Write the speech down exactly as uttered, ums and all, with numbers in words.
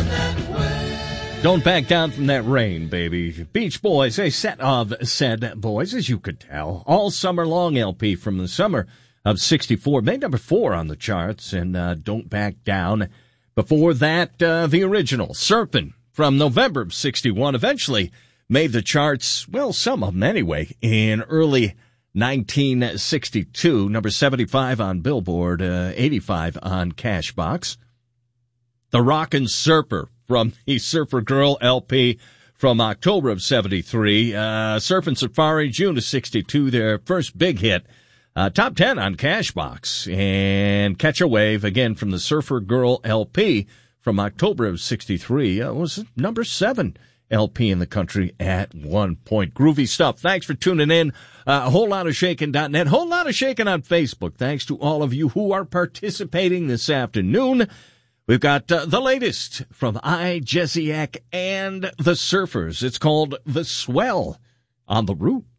Don't back down from that rain, baby. Beach Boys, a set of said boys, as you could tell. All summer long L P from the summer of sixty-four. Made number four on the charts, and uh, Don't Back Down. Before that, uh, the original, Surfin', from November of sixty-one. Eventually made the charts, well, some of them anyway, in early nineteen sixty-two. Number seventy-five on Billboard, uh, eighty-five on Cashbox. The Rockin' Surfer, from the Surfer Girl L P from October of seventy-three. Uh, Surfin' Safari, June of sixty-two, their first big hit. Uh, top ten on Cashbox. And Catch a Wave, again, from the Surfer Girl L P from October of sixty-three. Uh, was number seven L P in the country at one point. Groovy stuff. Thanks for tuning in. Uh, a whole lot of shakin dot net. Whole lot of shakin on Facebook. Thanks to all of you who are participating this afternoon. We've got uh, the latest from I, Jessiac, and the Surfers. It's called The Swell on The Root.